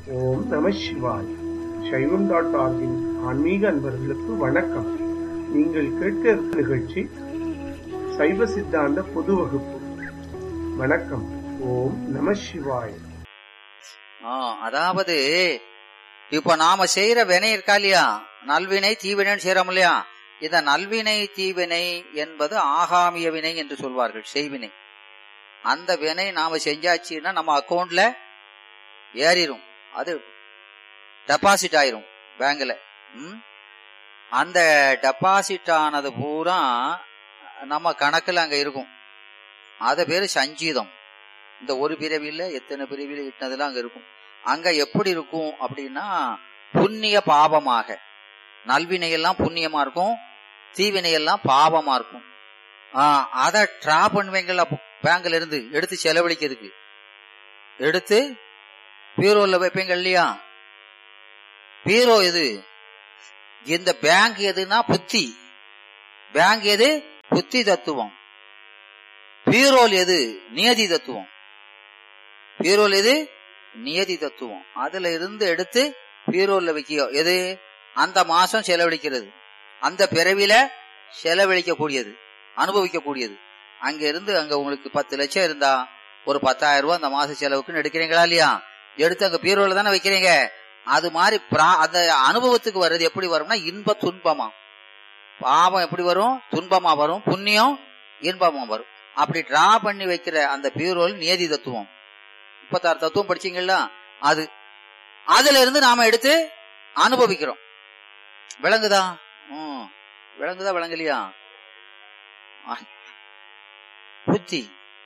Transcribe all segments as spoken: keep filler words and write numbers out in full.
ஓம் நம சிவாய். சைவம் டாட் ஆர்கின் ஆன்மீக அன்பர்களுக்கு வணக்கம். நீங்கள் கேட்க இருக்கும் நிகழ்ச்சி சைவ சித்தாந்த பொது வகுப்பு. வணக்கம். ஓம் நம சிவாய். அதாவது இப்ப நாம செய்யற வினை இருக்கா இல்லையா, நல்வினை தீவினைன்னு செய்யறோம் இல்லையா, இந்த நல்வினை தீவினை என்பது ஆகாமிய வினை என்று சொல்வார்கள், செய்வினை. அந்த வினை நாம செஞ்சாச்சுன்னா நம்ம அக்கௌண்ட்ல ஏறிடும், அது டெபாசிட் ஆயிரும் பேங்க்ல. அந்த டெபாசிட் ஆனது பூரா நம்ம கணக்குல அங்க இருக்கும். அத பேரு சஞ்சீதம். இந்த ஒரு பிறவியில எத்தனை பிறவியில இட்டதெல்லாம் அங்க இருக்கும். அங்க எப்படி இருக்கும் அப்படின்னா புண்ணிய பாபமாக, நல்வினையெல்லாம் புண்ணியமா இருக்கும், தீவினையெல்லாம் பாவமா இருக்கும். ஆஹ் அத டிரா பண்ணுவீங்களா பேங்க்ல இருந்து எடுத்து செலவழிக்கிறதுக்கு, எடுத்து பீரோல வைப்பீங்க இல்லையா. பீரோ எது, இந்த பேங்க் எதுனா புத்தி. பேங்க் எது, புத்தி தத்துவம். பீரோல் எது, நியதி தத்துவம். பீரோல் எது, நியதி தத்துவம். அதுல இருந்து எடுத்து பீரோல்ல வைக்க, எது அந்த மாசம் செலவழிக்கிறது, அந்த பிறவில செலவழிக்க கூடியது, அனுபவிக்க கூடியது. அங்க இருந்து அங்க உங்களுக்கு பத்து லட்சம் இருந்தா ஒரு பத்தாயிரம் ரூபாய் அந்த மாச செலவுக்குன்னு எடுக்கிறீங்களா இல்லையா, எடுத்து அங்க பீரோல தானே வைக்கிறீங்க. அது மாதிரி அந்த அனுபவத்துக்கு வர்றது எப்படி வரும்னா இன்ப துன்பமா. பாவம் எப்படி வரும், துன்பமா வரும், புண்ணியம் இன்பமா வரும். அப்படி டிரா பண்ணி வைக்கிற அந்த பீரோல் நியதி தத்துவம். முப்பத்தாறு தத்துவம் படிச்சீங்களா, அது அதுல இருந்து நாம எடுத்து அனுபவிக்கிறோம். விளங்குதா? உம் விளங்குதா விளங்கலையா? புத்தி.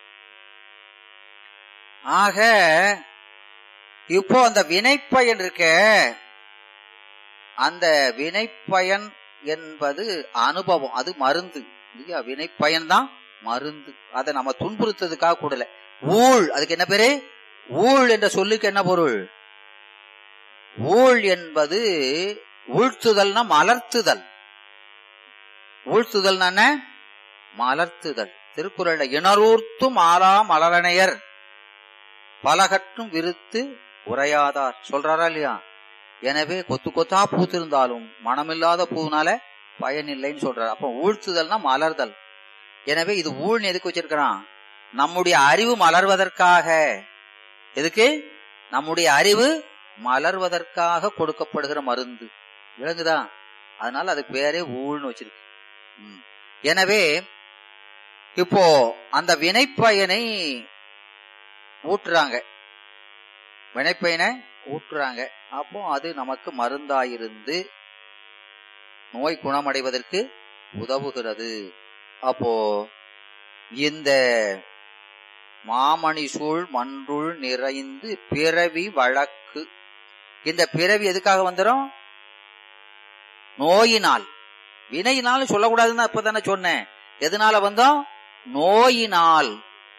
ஆக இப்போ அந்த வினைப்பயன் இருக்க, அந்த வினைப்பயன் என்பது அனுபவம், அது மருந்து இல்லையா. வினைப்பயன் தான் மருந்து. அதை நம்ம துன்புறுத்ததுக்காக கூடல. ஊழ், அதுக்கு என்ன பேரு, ஊழ் என்ற சொல்லுக்கு என்ன பொருள்? ஊழ் என்பது ஊழ்த்துதல்னா மலர்த்துதல். ஊழ்த்துதல் என்ன, மலர்த்துதல். திருக்குறள்ல இணரூர்த்தும் ஆலா மலரணையர் பலகற்றும் விருத்து உரையாதார் சொல்றாரா இல்லையா. எனவே கொத்து கொத்தா பூத்திருந்தாலும் மனமில்லாத பூனால பயன் இல்லைன்னு சொல்றாரு. அப்ப ஊழ்த்துதல்னா மலர்தல். எனவே இது ஊழ் எதுக்கு வச்சிருக்கிறான், நம்முடைய அறிவு மலர்வதற்காக. எதுக்கு, நம்முடைய அறிவு மலர்வதற்காக கொடுக்கப்படுகிற மருந்து. விளங்குதா? அதனால அதுக்கு பேரே ஊழ்னு வச்சிருக்கு. எனவே இப்போ அந்த வினைப்பயனை ஊற்றுறாங்க, வினைப்பயனை ஊற்றுறாங்க. அப்போ அது நமக்கு மருந்தாயிருந்து நோய் குணமடைவதற்கு உதவுகிறது. அப்போ இந்த மாமணி சூழ் மன்றுள் நிறைந்து பிறவி வழக்கு, இந்த பிறவி எதுக்காக வந்துடும், நோயினால். வினையினால் சொல்லக்கூடாதுன்னு இப்பதானே சொன்னேன். எதனால வந்தோம், நோயினால்.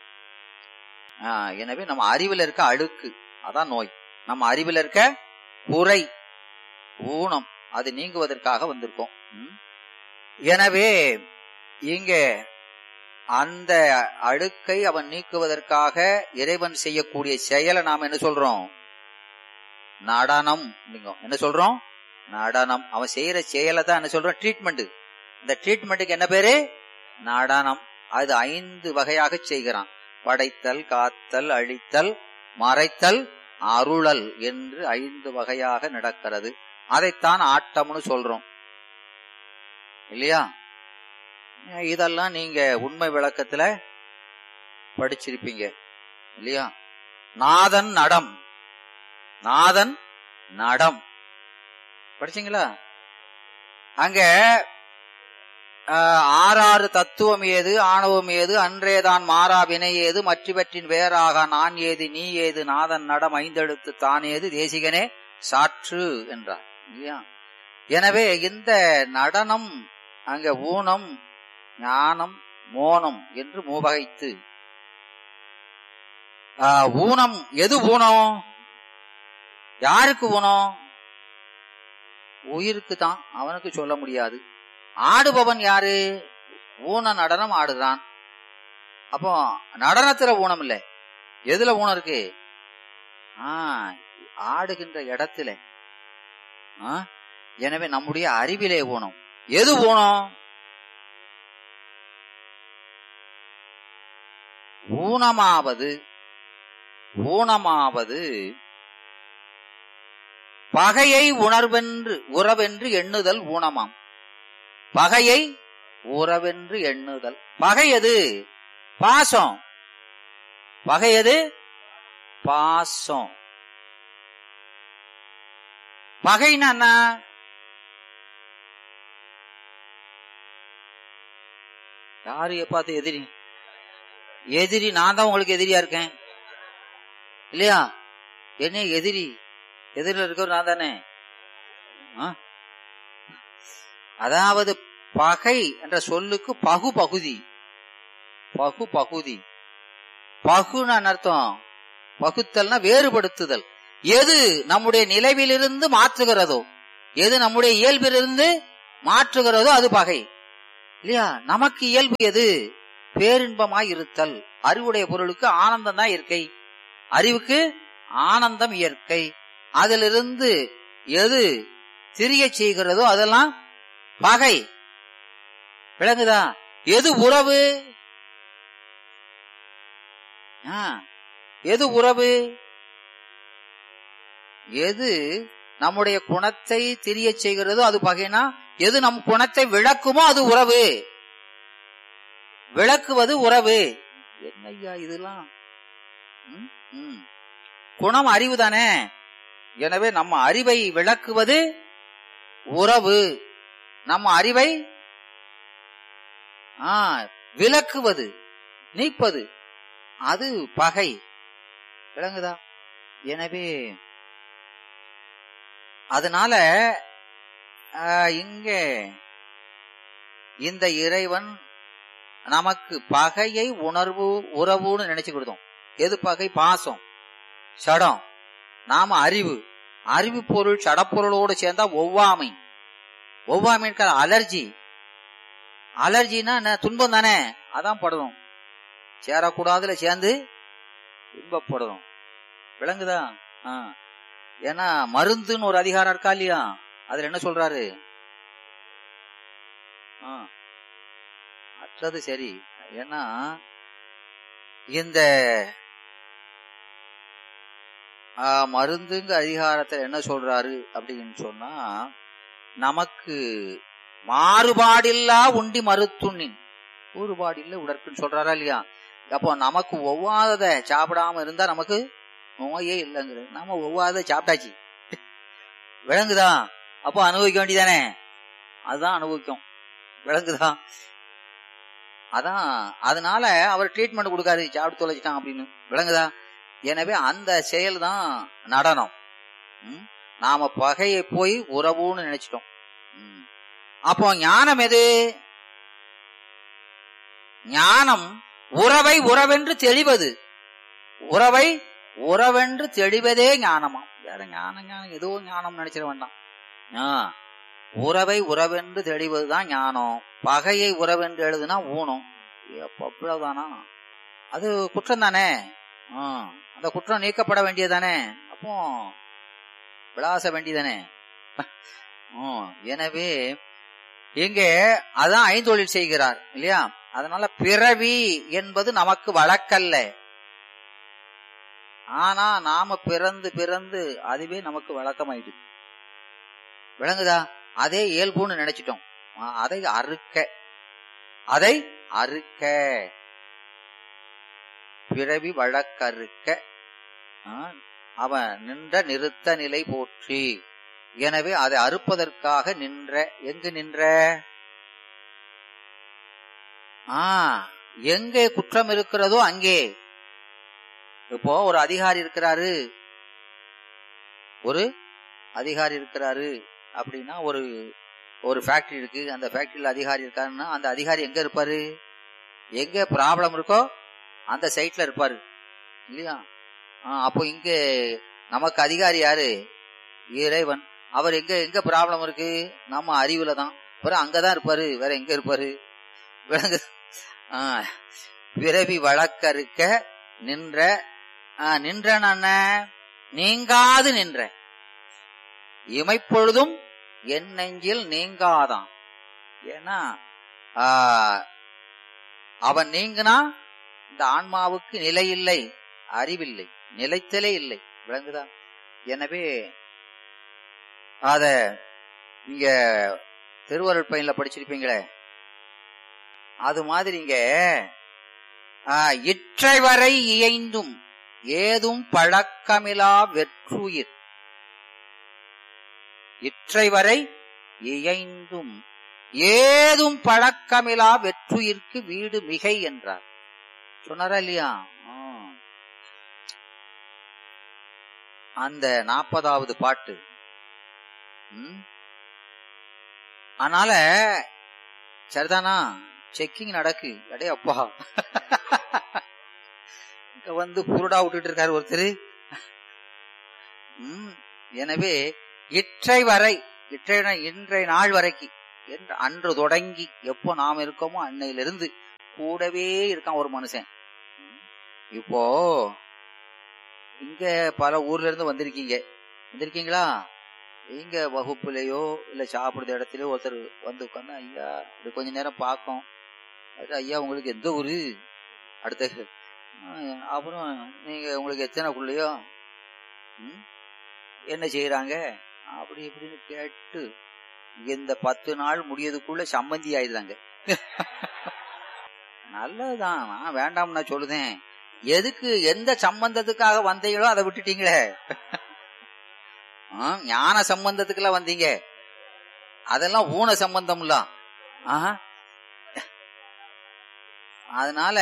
எனவே நம்ம அறிவில் இருக்க அழுக்கு, அதான் நோய். நம்ம அறிவில் இருக்க குறை, ஊனம், அது நீங்குவதற்காக வந்திருக்கோம். எனவே இங்க அந்த அழுக்கை அவன் நீக்குவதற்காக இறைவன் செய்யக்கூடிய செயலை நாம என்ன சொல்றோம், நடனம். என்ன சொல்றோம், நடனம். அவன் செய்யற செயலை தான் என்ன சொல்றோம், ட்ரீட்மெண்ட். இந்த ட்ரீட்மெண்ட்டுக்கு என்ன பேரு, நடனம். அது ஐந்து வகையாக செய்கிறான். படைத்தல், காத்தல், அழித்தல், மறைத்தல், அருளல் என்று ஐந்து வகையாக நடக்கிறது. அதைத்தான் ஆட்டம்னு சொல்றோம் இல்லையா. இதெல்லாம் நீங்க உண்மை விளக்கத்துல படிச்சிருப்பீங்க இல்லையா. நாதன் நடம், நாதன் நடம் படிச்சீங்களா? அங்க ஆறாறு தத்துவம் ஏது, ஆணவம் ஏது, அன்றேதான் மாறா வினை ஏது, மற்றவற்றின் வேறாக நான் ஏது, நீ ஏது, நாதன் நடம் ஐந்தெழுத்து தான் ஏது, தேசிகனே சாற்று என்றார் இல்லையா. எனவே இந்த நடனம் அங்க ஊனம், ஞானம், மோனம் என்று மூவகைத்து. ஊனம் எது, ஊனம் யாருக்கு ஊனம், உயிருக்கு தான், அவனுக்கு சொல்ல முடியாது. ஆடுபவன் யாரு, ஊன நடனம் ஆடுறான். அப்போ நடனத்துல ஊனம் இல்லை, எதுல ஊனம் இருக்கு, ஆஹ் ஆடுகின்ற இடத்துல. எனவே நம்முடைய அறிவிலே ஊனம். எது ஊனம்? ஊனமாவது ஊனமாவது பகையை உணர்வென்று உறவென்று எண்ணுதல் ஊனமாம். பகையை உறவென்று எண்ணுதல். பகையது பாசம். பகையது பாசம். பகைன்னா என்ன? யாரு பார்த்து எதிரி? எதிரி நான் தான் உங்களுக்கு எதிரியா இருக்கேன் இல்லையா? என்ன எதிரி? எதிரில் இருக்கவர் நான் தானே. அதாவது பகை என்ற சொல்லுக்கு பகு பகுதி. பகு பகுதி. பகுன்னு அர்த்தம். பகுத்தல்னா வேறுபடுத்துதல். எது நம்முடைய நிலைவிலிருந்து மாற்றுகிறதோ, எது நம்முடைய இயல்பிலிருந்து மாற்றுகிறதோ அது பகை இல்லையா? நமக்கு இயல்பு எது? பேரின்பமாய் இருத்தல். அறிவுடைய பொருளுக்கு ஆனந்தம் தான் இயற்கை. அறிவுக்கு ஆனந்தம் இயற்கை. அதிலிருந்து எது திரிய செய்கிறதோ அதெல்லாம் பகை. விளங்குதா? எது உறவு? எது உறவு? எது நம்முடைய குணத்தை திரிய செய்கிறதோ அது பகைனா, எது நம் குணத்தை விளக்குமோ அது உறவு. விளக்குவது உறவு. என்னையா இதெல்லாம்? குணம் அறிவு தானே. எனவே நம்ம அறிவை விளக்குவது உறவு. நம்ம அறிவை விளக்குவது, நீப்பது அது பகை. விளங்குதா? எனவே அதனால இங்கே இந்த இறைவன் நமக்கு பகையை உணர்வு உறவுன்னு நினைச்சு கொடுத்தோம். எது பகை? பாசம், சடம். நாம அறிவு. அறிவு பொருள் சடப்பொருளோடு சேர்ந்தா ஒவ்வாமை. ஒவ்வாமை அலர்ஜி. அலர்ஜினா என்ன? துன்பம் தானே. அதான் படுறோம். சேரக்கூடாதுல சேர்ந்து துன்பப்படுறோம். விளங்குதா? ஆஹ் ஏன்னா மருந்துன்னு ஒரு அதிகாரம் இருக்கா இல்லையா? அதுல என்ன சொல்றாரு? ஆஹ் அற்றது சரி. ஏன்னா இந்த மருந்துங்க அதிகாரத்துல என்ன சொல்றாரு அப்படின்னு சொன்னா, நமக்கு மாறுபாடில்லா உண்டி மருத்துண்ணின் ஊறுபாடில்ல உடற்குன்னு சொல்றாரா இல்லையா? அப்போ நமக்கு ஒவ்வாதத சாப்பிடாம இருந்தா நமக்கு நோயே இல்லைங்கிறது. நாம ஒவ்வாத சாப்பிட்டாச்சு. விளங்குதா? அப்போ அனுபவிக்க வேண்டியதானே. அதுதான் அனுபவிக்கும். விளங்குதா? அதான் அதனால அவர் ட்ரீட்மெண்ட் கொடுக்காரு, சாப்பிட்டு தொலைச்சிட்டான் அப்படின்னு. விளங்குதா? எனவே அந்த செயல் தான் நடனம். நாம பகையை போய் உறவுன்னு நினைச்சிட்டோம். அப்போ ஞானம் எது? ஞானம் உறவை உறவென்று தெளிவது. உறவை உறவென்று தெளிவதே ஞானமா. வேற ஞானம் ஞானம் ஏதோ ஞானம் நினைச்சிட வேண்டாம். ஆஹ் உறவை உறவென்று தெளிவதுதான் ஞானம். பகையை உறவென்று எழுதுனா ஊனம். அவ்வளவுதானா? அது குற்றம் தானே. ஆஹ் அந்த குற்றம் நீக்கப்பட வேண்டியதானே. அப்போ விளாச வேண்டியதானே. எனவே இங்கே அதான் ஐந்தொழில் செய்கிறார் இல்லையா? அதனால பிறவி என்பது நமக்கு வழக்கல்ல. ஆனா நாம பிறந்து பிறந்து அதுவே நமக்கு வழக்கமாயிடுது. விளங்குதா? அதே இயல்புன்னு நினைச்சிட்டோம். அதை அறுக்க அதை அறுக்க பிறவி வழக்கறுக்க அவன் நின்ற நிறுத்த நிலை போற்றி. எனவே அதை அறுப்பதற்காக நின்ற. எங்கு நின்ற? ஆஹ் எங்கே குற்றம் இருக்கிறதோ அங்கே. இப்போ ஒரு அதிகாரி இருக்கிறாரு, ஒரு அதிகாரி இருக்கிறாரு அப்படின்னா, ஒரு ஒரு ஃபேக்டரி இருக்கு, அந்த ஃபேக்டரியில அதிகாரி இருக்காருன்னா அந்த அதிகாரி எங்க இருப்பாரு? எங்க ப்ராப்ளம் இருக்கோ அந்த சைட்ல இருப்பாரு இல்லையா? அப்போ இங்க நமக்கு அதிகாரி யாரு? இறைவன். அவர் எங்க எங்க ப்ராப்ளம் இருக்கு? நம்ம அறிவுல தான். அங்கதான் இருப்பாரு, வேற எங்க இருப்பாரு? விளங்கு. ஆஹ் பிறவி வழக்கறுக்க நின்ற. நின்றன நீங்காது நின்ற இமைப்பொழுதும் என் நெஞ்சில் நீங்காதான். ஏன்னா அவன் நீங்கினா இந்த ஆன்மாவுக்கு நிலை இல்லை, அறிவில்லை, நிலைத்தலே இல்லை. விளங்குதா? எனவே அத நீங்க திருவருள் பயன்ல படிச்சிருப்பீங்களே, அது மாதிரி இங்க இற்றை வரை இயைந்தும் ஏதும் பழக்கமிலா வெற்றுயிர், இற்றை வரை இயைந்தும் ஏதும் பழக்கமிலா வெற்றுயிர்க்கு வீடு மிகை என்றார். சொன்னாரா இல்லையா? அந்த நாற்பதாவது பாட்டு. அதனால சரிதானா? செக்கிங் நடக்கு. அடே அப்பா, இங்க வந்து புருடா விட்டுட்டு இருக்காரு ஒருத்தர். எனவே இற்றை வரை, இற்றை இன்றைய நாள் வரைக்கும், அன்று தொடங்கி எப்போ நாம் இருக்கோமோ அன்னையிலிருந்து கூடவே இருக்கான் ஒரு மனுஷன். இப்போ இங்க பல ஊர்ல இருந்து வந்திருக்கீங்க, வந்திருக்கீங்களா? இங்க வகுப்புலயோ இல்ல சாப்பிடுற இடத்துலயோ ஒருத்தர் வந்து உட்கார்ந்து, ஐயா இது கொஞ்ச நேரம் பார்க்கும். ஐயா உங்களுக்கு எந்த ஊரு? அடுத்த அப்புறம் நீங்க உங்களுக்கு எத்தனை பிள்ளையோ, என்ன செய்யறாங்க அப்படி இப்படின்னு கேட்டு இந்த பத்து நாள் முடியதுக்குள்ள சம்மந்தி ஆயிடுறாங்க. நல்லதுதான், நான் வேண்டாம் நான் சொல்லுதேன். எதுக்கு எந்த சம்பந்தத்துக்காக வந்தீங்களோ அதை விட்டுட்டீங்களே. ஞான சம்பந்தத்துக்கெல்லாம் வந்தீங்க, அதெல்லாம் ஊன சம்பந்தம்ல. அதனால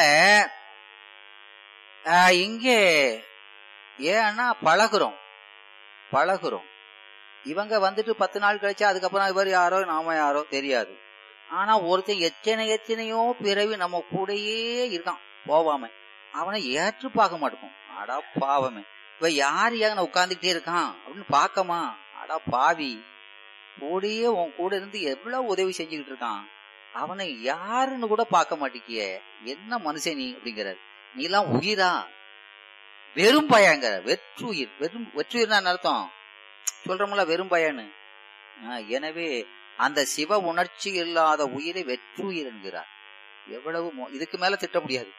இங்கே ஏன்னா பழகுறோம் பழகுறோம் இவங்க வந்துட்டு பத்து நாள் கழிச்சா அதுக்கப்புறம் இவர் யாரோ நாம யாரோ தெரியாது. ஆனா ஒருத்தன் எத்தனை எத்தனையோ பிறவி நம்ம கூடயே இருக்கான் போவாம, அவனை ஏற்று பார்க்க மாட்டோம். அடா பாவமே, இவ யார் ஏன் உட்கார்ந்துகிட்டே இருக்கான் அப்படின்னு பாக்கமா? அடா பாவி, கூடயே உன் கூட இருந்து எவ்வளவு உதவி செஞ்சுக்கிட்டு இருக்கான், அவனை யாருன்னு கூட பார்க்க மாட்டேங்கிய. என்ன மனுஷன் நீ அப்படிங்கிறார். நீ எல்லாம் உயிரா? வெறும் பயாங்கிற. வெற்றுயிர். வெறும் வெற்றுயிர்னா அர்த்தம் சொல்றோம்ல, வெறும் பயன்னு. எனவே அந்த சிவ உணர்ச்சி இல்லாத உயிரை வெற்றுயிர் என்கிறார். எவ்வளவு இதுக்கு மேல திட்ட முடியாது.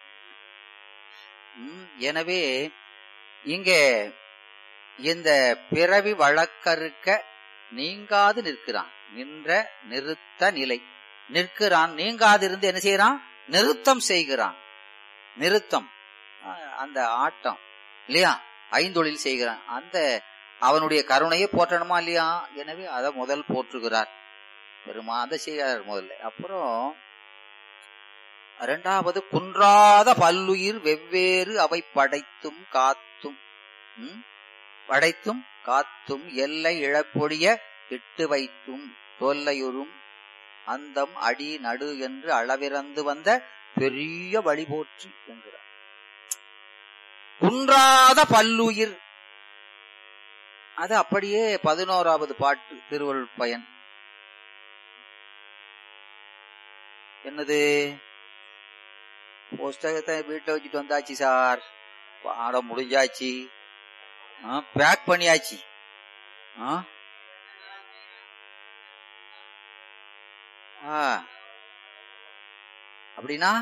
எனவே இங்கே இந்த பிறவி வழக்கறுக்க நீங்காது நிற்கிறான். நின்ற நிறுத்த நிலை நிற்கிறான். நீங்காதிருந்து என்ன செய்யறான்? நிறுத்தம் செய்கிறான். நிறுத்தம் அந்த ஆட்டம் இல்லையா, ஐந்தொழில் செய்கிறான். அந்த அவனுடைய கருணையை போற்றணுமா இல்லையா? எனவே அதை முதல் போற்றுகிறார் பெருமா. அதை செய்கிறார் முதல்ல. அப்புறம் இரண்டாவது, குன்றாத பல்லுயிர் வெவ்வேறு அவை படைத்தும் காத்தும் படைத்தும் காத்தும் எல்லை இழப்பொழிய இட்டு வைத்தும் தொல்லையுறும் அந்தம் அடி நடு என்று அளவிறந்து வந்த பெரிய வழி போற்றி என்கிறார். குன்றாத பல்லுயிர், அது அப்படியே பதினோராவது பாட்டு திருவருள் பயன். என்னது? புஸ்தகத்தை வீட்டுல வச்சுட்டு வந்தாச்சு சார், பாடம் முடிஞ்சாச்சு, பேக் பண்ணியாச்சு. அப்படின்னா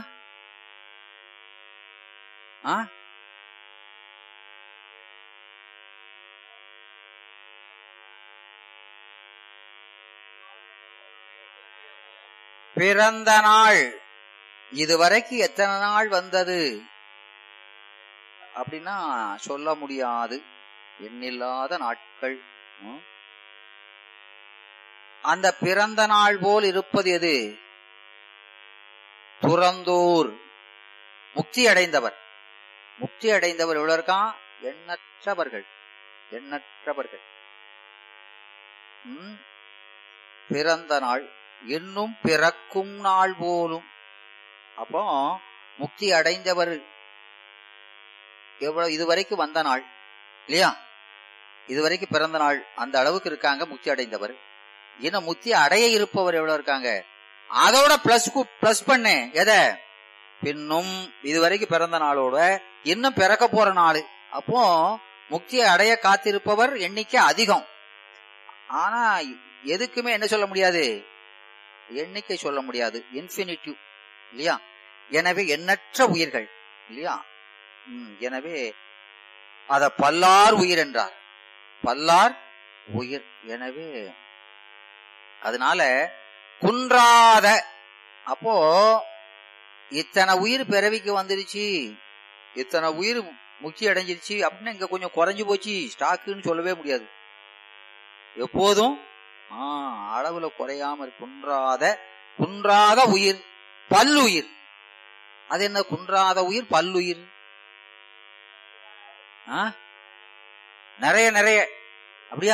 பிறந்த நாள் இதுவரைக்கும் எத்தனை நாள் வந்தது அப்படின்னா சொல்ல முடியாது, எண்ணில்லாத நாட்கள். அந்த பிறந்த நாள் போல் இருப்பது எது? துறந்தோர், முக்தி அடைந்தவர். முக்தி அடைந்தவர் எவ்வளவு இருக்கான்? எண்ணற்றவர்கள், எண்ணற்றவர்கள். பிறந்த நாள் இன்னும் பிறக்கும் நாள் போலும். அப்போ முக்தி அடைந்தவர் எவ்வளவு இதுவரைக்கும் வந்த நாள் இல்லையா, இதுவரைக்கும் பிறந்த நாள் அந்த அளவுக்கு இருக்காங்க முக்தி அடைந்தவர். இன்னும் முக்தி அடைய இருப்பவர் எவ்வளவு இருக்காங்க? அதோட பிளஸ் பிளஸ் பண்ணு எத? பின்னும் இதுவரைக்கும் பிறந்த நாளோட இன்னும் பிறக்க போற நாள். அப்போ முக்தியை அடைய காத்திருப்பவர் எண்ணிக்கை அதிகம். ஆனா எதுக்குமே என்ன சொல்ல முடியாது, எண்ணிக்கை சொல்ல முடியாது, இன்ஃபினிட்டிவ் இல்லையா. எனவே எண்ணற்ற உயிர்கள் இல்லையா. உம் எனவே அத பல்லார் உயிர் என்றார், பல்லார் உயிர். எனவே அதனால குன்றாத, அப்போ இத்தனை உயிர் பிறவிக்கு வந்துருச்சு, இத்தனை உயிர் முக்தி அடைஞ்சிருச்சு அப்படின்னு இங்க கொஞ்சம் குறைஞ்சு போச்சு ஸ்டாக்குன்னு சொல்லவே முடியாது. எப்போதும் ஆஹ் அளவுல குறையாம குன்றாத, குன்றாத உயிர் பல்லுயிர். அது என்ன குன்றாத உயிர் பல்லுயிர்? நிறைய நிறைய அப்படியா?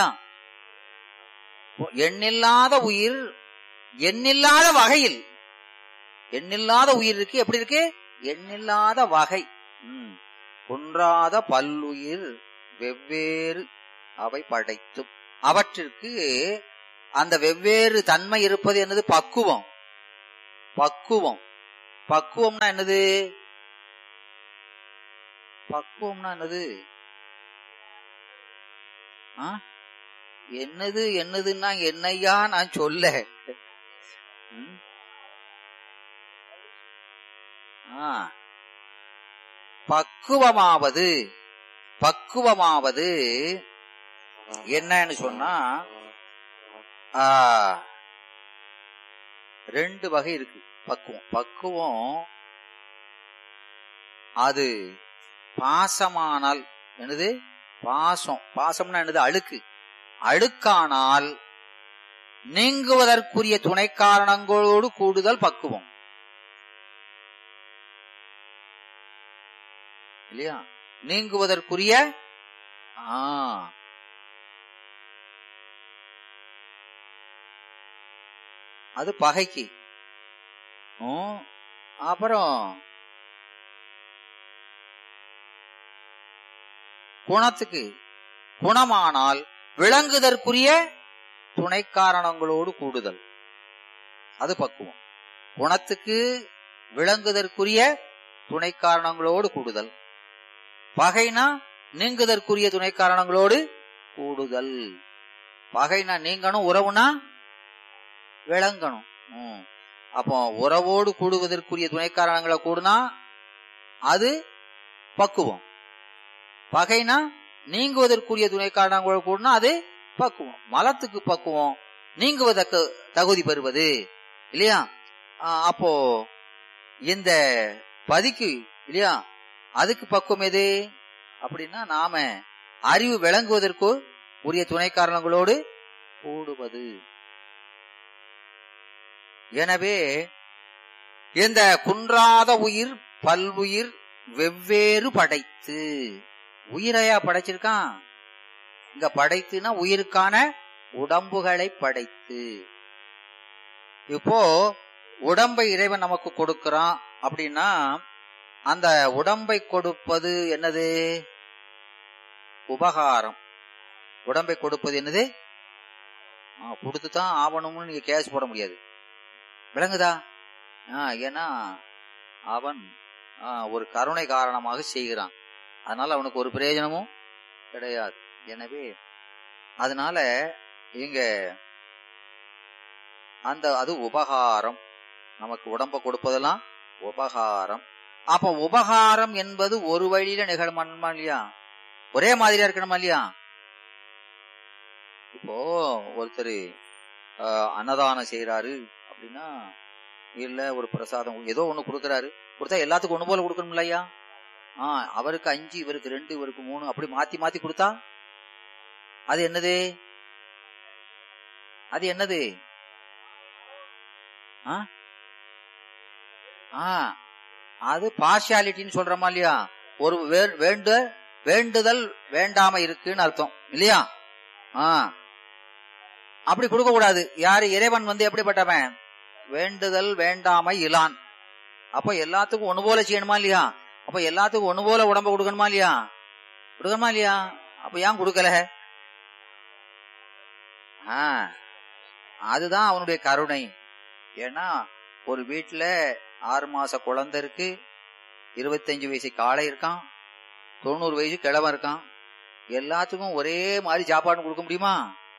எண்ணில்லாத உயிர், எண்ணில்லாத வகையில், எண்ணில்லாத உயிர் இருக்கு. எப்படி இருக்கு? எண்ணில்லாத வகை. உம் குன்றாத பல்லுயிர் வெவ்வேறு அவை படைத்தும், அவற்றிற்கு அந்த வெவ்வேறு தன்மை இருப்பது என்னது? பக்குவம். பக்குவம் பக்குவம்னா என்னது? பக்குவம்னா என்னது? என்னது என்னதுன்னா என்னையா நான் சொல்ல. பக்குவமாவது, பக்குவமாவது என்னன்னு சொன்னா ரெண்டு வகை இருக்கு பக்குவம். பக்குவம் அது பாசமானால் என்னது? பாசம். பாசம்னா என்னது? அழுக்கு. அழுக்கானால் நீங்குவதற்குரிய துணை காரணங்களோடு கூடுதல் பக்குவம் இல்லையா. நீங்குவதற்குரிய ஆஹ் அது பகைக்கு. அப்புறம் குணத்துக்கு, குணமானால் விளங்குதற்குரிய துணை காரணங்களோடு கூடுதல், அது பக்குவம். குணத்துக்கு விளங்குதற்குரிய துணை காரணங்களோடு கூடுதல். பகைனா நீங்குதற்குரிய துணை காரணங்களோடு கூடுதல். பகைனா நீங்கணும், உறவுனா விளங்கணும். அப்போ உறவோடு கூடுவதற்குரிய துணை காரணங்களை கூடுனா அது பக்குவம். பகைனா நீங்குவதற்குரிய துணை காரணங்களோடு கூடுனா அது பக்குவம். மலத்துக்கு பக்குவம் நீங்குவதற்கு தகுதி பெறுவது இல்லையா. அப்போ இந்த பதிக்கு இல்லையா, அதுக்கு பக்குவம் எது அப்படின்னா நாம அறிவு விளங்குவதற்கு உரிய துணை காரணங்களோடு கூடுவது. எனவே இந்த குன்றாத உயிர் பல்வுயிர் வெவ்வேறு படைத்து, உயிரையா படைச்சிருக்கான் இங்க. படைத்துனா உயிருக்கான உடம்புகளை படைத்து. இப்போ உடம்பை இறைவன் நமக்கு கொடுக்கிறான் அப்படின்னா அந்த உடம்பை கொடுப்பது என்னது? உபகாரம். உடம்பை கொடுப்பது என்னது? கொடுத்துதான் ஆவணும்னு நீங்க கேஸ் போட முடியாது, விளங்குதா? ஏன்னா அவன் ஒரு கருணை காரணமாக செய்கிறான், அதனால அவனுக்கு ஒரு பிரயோஜனமும் கிடையாது. எனவே அதனால இங்க அந்த அது உபகாரம், நமக்கு உடம்ப கொடுப்பதெல்லாம் உபகாரம். அப்ப உபகாரம் என்பது ஒரு வழியில நிகழணுமா இல்லையா, ஒரே மாதிரியா இருக்கணுமா இல்லையா. இப்போ ஒருத்தர் அன்னதானம் செய்யறாரு அப்படின்னா, இல்ல ஒரு பிரசாதம் ஏதோ ஒண்ணு கொடுக்கறாரு, கொடுத்தா எல்லாத்துக்கும் ஒண்ணு போல கொடுக்கணும் இல்லையா. ஆஹ் அவருக்கு அஞ்சு, இவருக்கு ரெண்டு, இவருக்கு மூணு, அப்படி மாத்தி மாத்தி கொடுத்தா அது என்னது? அது என்னது? அது பார்ஷியாலிட்டின்னு சொல்றோமா இல்லையா. ஒரு வேண்டு வேண்டுதல் வேண்டாம இருக்குன்னு அர்த்தம் இல்லையா. ஆஹ் அப்படி கொடுக்க கூடாது. யாரு? இறைவன் வந்து எப்படிப்பட்டவன்? வேண்டுதல் வேண்டாமை இலான். அப்ப எல்லாத்துக்கும் ஒண்ணு போல செய்யணுமா இல்லையா. அப்ப எல்லாத்துக்கும் ஒண்ணு போல உடம்ப கொடுக்கணுமா இல்லையா, கொடுக்கணுமா இல்லையா. அப்ப ஏன் கொடுக்கல? ஆஹ் அதுதான் அவனுடைய கருணை. ஏன்னா ஒரு வீட்டுல ஆறு மாச குழந்தை இருக்கு, இருபத்தஞ்சு வயசு காளை இருக்கான், தொண்ணூறு வயசு கிழவன் இருக்கான். எல்லாத்துக்கும் ஒரே மாதிரி சாப்பாடு கொடுக்க முடியுமா?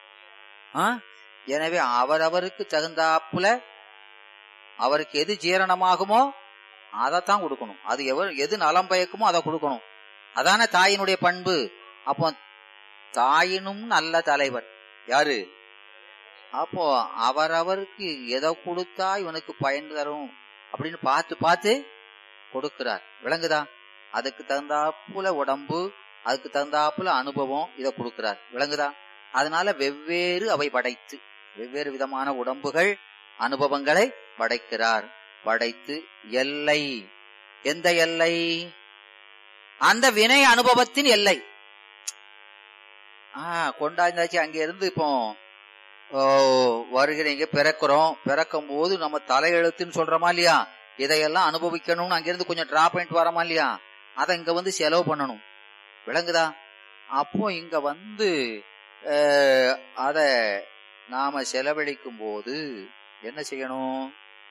எனவே அவரவருக்கு தகுந்தாப்புல அவருக்கு எது ஜீரணமாகுமோ அதைத்தான் கொடுக்கணும். அது எவர் எது நலம் பயக்குமோ அதை கொடுக்கணும். அதான தாயினுடைய பண்பு. அப்போ தாயினும் நல்ல தலைவர் யாரு? அப்போ அவரவருக்கு எதை கொடுத்தா இவனுக்கு பயன் தரும் அப்படின்னு பார்த்து பார்த்து கொடுக்கிறார். விளங்குதா? அதுக்கு தகுந்தாப்புல உடம்பு, அதுக்கு தகுந்தாப்புல அனுபவம், இதை கொடுக்கிறார். விளங்குதா? அதனால வெவ்வேறு அவை படைத்து வெவ்வேறு விதமான உடம்புகள் அனுபவங்களை படைக்கிறார். படைத்து எல்லை, எந்த எல்லை? அந்த வினை அனுபவத்தின் எல்லை. ஆஹ் கொண்டாந்தாச்சு. அங்க இருந்து இப்போ வருகிறீங்க, பிறக்கிறோம். பிறக்கும் போது நம்ம தலையெழுத்துன்னு சொல்றோமா இல்லையா? இதையெல்லாம் அனுபவிக்கணும்னு அங்கிருந்து கொஞ்சம் டிராப் பண்ணிட்டு வரமா இல்லையா? அதை இங்க வந்து செலவு பண்ணணும். விளங்குதா? அப்போ இங்க வந்து அத நாம செலவழிக்கும் போது என்ன செய்யணும்?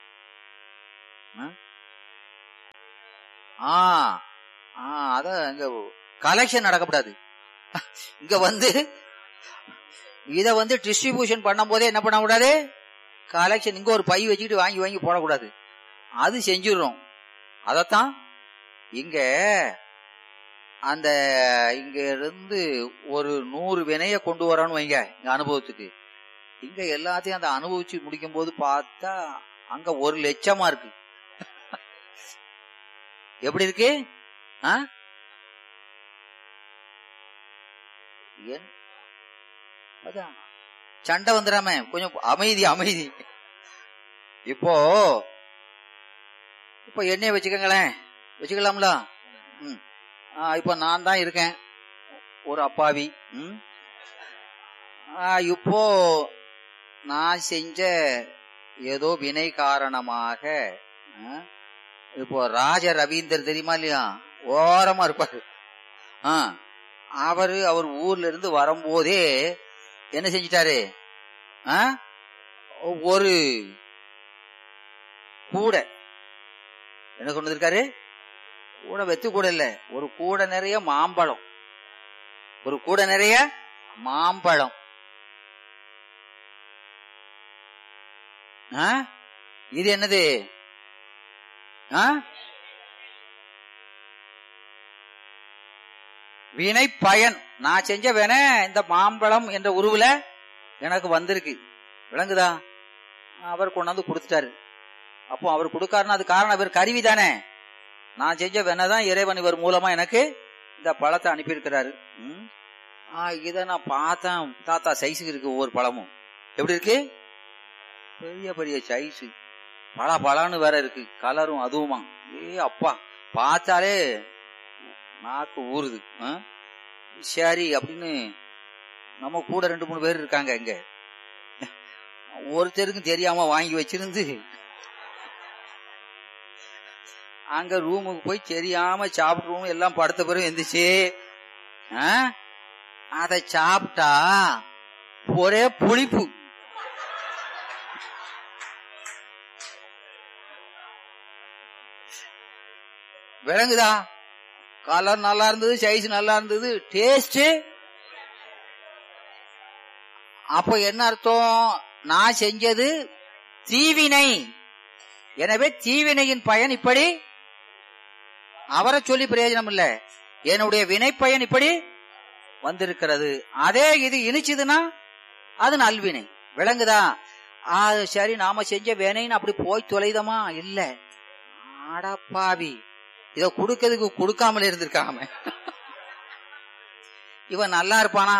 ஆஹ் அத இங்க கலெக்ஷன் நடக்கப்படாது. இங்க வந்து இத வந்து டிஸ்ட்ரிபியூஷன் பண்ணும் போதே என்ன பண்ண கூடாது? கலெக்ஷன் இங்க ஒரு பை வச்சுக்கிட்டு வாங்கி வாங்கி போடக்கூடாது. அது செஞ்சிடறோம். அதத்தான் இங்க அந்த இங்க இருந்து ஒரு நூறு வினைய கொண்டு வரணும் வைங்க இங்க அனுபவத்துக்கு. இங்க எல்லாத்தையும் அந்த அனுபவிச்சு முடிக்கும் போது பார்த்தா அங்க ஒரு லட்சமா இருக்கு. எப்படி இருக்கு? சண்டை வந்துடாம கொஞ்சம் அமைதி அமைதி. இப்போ இப்போ என்னைய வச்சுக்கங்களேன், வச்சுக்கலாம்ல? ம் இப்ப நான் தான் இருக்கேன் ஒரு அப்பாவி. ம் இப்போ நான் செஞ்ச ஏதோ வினை காரணமாக இப்போ ராஜ ரவீந்தர் தெரியுமா இல்லையா? ஓரமா இருப்பாரு. ஆஹ் அவரு அவர் ஊர்ல இருந்து வரும்போதே என்ன செஞ்சிட்டாரு? ஒரு கூட என்ன கொண்டு வந்திருக்காரு? கூட வெத்து கூட இல்ல, ஒரு கூட நிறைய மாம்பழம். ஒரு கூட நிறைய மாம்பழம். இது என்னது? வினை பயன். நான் செஞ்ச வினை இந்த மாம்பழம் என்ற உருவுல எனக்கு வந்திருக்கு. விளங்குதா? அவர் கொண்டாந்து கொடுத்துட்டாரு. அப்போ அவர் கொடுக்காருன்னா அது காரணம் அவர் கருவி தானே. நான் செஞ்ச வினைதான் இறைவன் இவர் மூலமா எனக்கு இந்த பழத்தை அனுப்பியிருக்கிறாரு. இத நான் பார்த்தேன். தாத்தா சைஸுக்கு இருக்கு ஒவ்வொரு பழமும். எப்படி இருக்கு? பெரிய பெரிய சைஸு, பழ பழான்னு வேற இருக்கு, கலரும் அதுவுமா. ஏ அப்பா, பார்த்தாலே நாக்கு ஊறுது. சரி அப்படின்னு நம்ம கூட ரெண்டு மூணு பேர் இருக்காங்க. இங்க ஒருத்தருக்கும் தெரியாம வாங்கி வச்சிருந்து அங்க ரூமுக்கு போய் தெரியாம சாப்பிட்டுருவோம். எல்லாம் படுத்த பிறகு எந்திரிச்சு அதை சாப்பிட்டா ஒரே புளிப்பு. விளங்குதா? கலர் நல்லா இருந்தது, சைஸ் நல்லா இருந்தது, டேஸ்ட். அப்போ என்ன அர்த்தம்? நான் செஞ்சது தீவினை. எனவே தீவினையின் பயன் இப்படி. அவரை சொல்லி பிரயோஜனம் இல்ல, என்னுடைய வினை பயன் இப்படி வந்திருக்கிறது. அதே இது இனிச்சதுன்னா அது நல்வினை. விளங்குதா? சரி, நாம செஞ்ச வினைன்னு அப்படி போய் தொலைதமா இல்ல. ஆடாப்பாவி, இத கொடுக்கிறதுக்கு கொடுக்காமல் இருந்திருக்காம இவன் நல்லா இருப்பானா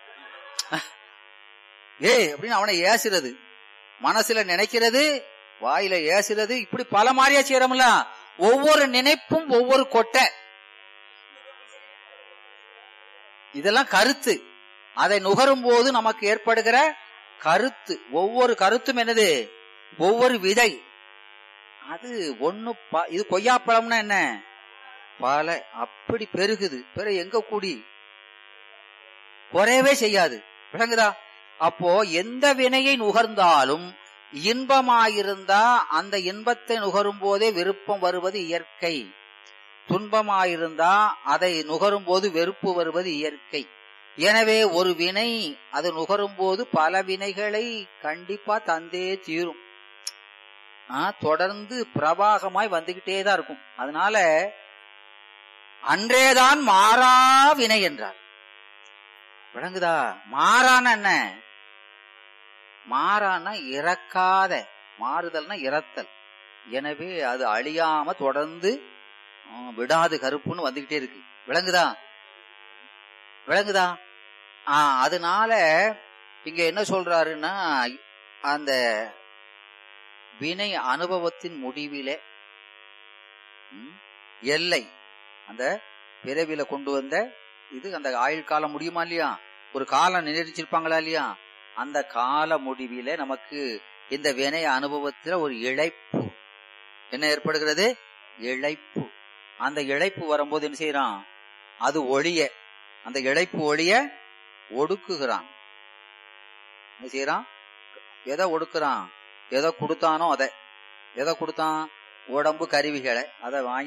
ஏய் அப்படின்னு அவனை ஏசுறது, மனசுல நினைக்கிறது, வாயில ஏசுறது, இப்படி பல மாதிரியா செய்யறோம்ல. ஒவ்வொரு நினைப்பும் ஒவ்வொரு கொட்டை. இதெல்லாம் கருத்து. அதை நுகரும் போது நமக்கு ஏற்படுகிற கருத்து. ஒவ்வொரு கருத்தும் என்னது? ஒவ்வொரு விதை. அது ஒண்ணு. இது கொய்யாப்பழம்னா என்ன? பல அப்படி பெருகுது. பிறகு எங்க கூடி குறையவே செய்யாது. விளங்குதா? அப்போ எந்த வினையை நுகர்ந்தாலும் இன்பமாயிருந்தா அந்த இன்பத்தை நுகரும் போதே விருப்பம் வருவது இயற்கை. துன்பமாயிருந்தா அதை நுகரும் போது வெறுப்பு வருவது இயற்கை. எனவே ஒரு வினை அது நுகரும் போது பல வினைகளை கண்டிப்பா தந்தே தீரும். தொடர்ந்து பிரவாகமாய் வந்துகிட்டேதான் இருக்கும். அதனால அன்றேதான் மாறா வினை என்றார். விளங்குதா? மாறான என்ன? மாறான இறக்காத, மாறுதல்னா இறத்தல். எனவே அது அழியாம தொடர்ந்து விடாது கருப்புன்னு வந்துகிட்டே இருக்கு. விளங்குதா? விளங்குதா? ஆஹ் அதனால இங்க என்ன சொல்றாருன்னா, அந்த வினை அனுபவத்தின் முடிவிலே எல்லை, அந்த பிறவில கொண்டு வந்த இது அந்த ஆயுள் காலம் முடியுமா இல்லையா? ஒரு காலம் நிர்ணயிச்சிருப்பாங்களா இல்லையா? அந்த கால முடிவில நமக்கு இந்த வினை அனுபவத்துல ஒரு இழைப்பு என்ன ஏற்படுகிறது? இழைப்பு. அந்த இழைப்பு வரும்போது என்ன செய்யறான்? அது ஒளிய, அந்த இழைப்பு ஒளிய ஒடுக்குகிறான். என்ன செய்யறான்? எதை ஒடுக்குறான்? எதை கொடுத்தானோ அதை. எதை கொடுத்தான்? உடம்பு கருவிகளை அதை வாங்கி